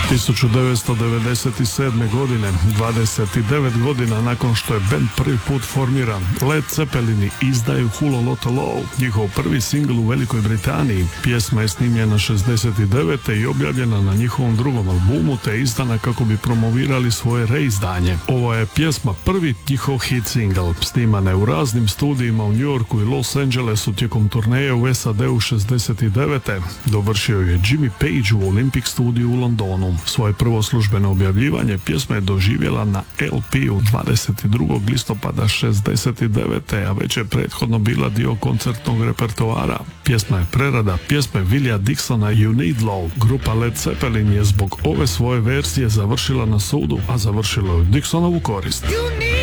1997. godine, 29 godina nakon što je band prvi put formiran, Led Zeppelini izdaju Whole Lotta Love, njihov prvi singl u Velikoj Britaniji. Pjesma je snimljena 69. i objavljena na njihovom drugom albumu, te izdana kako bi promovirali svoje reizdanje. Ovo je pjesma prvi njihov hit single. Snimana je u raznim studijima u New Yorku i Los Angelesu tijekom turneje u SAD-u 69. Dovršio je Jimmy Page u Olympic studiju u Londonu. Svoje prvo službeno objavljivanje pjesma je doživjela na LP-u 22. listopada 69. a već je prethodno bila dio koncertnog repertoara. Pjesma je prerada pjesme Willija Dixona You Need Love. Grupa Led Zeppelin je zbog ove svoje verzije završila na sudu, a završila je u Dixonovu korist. You need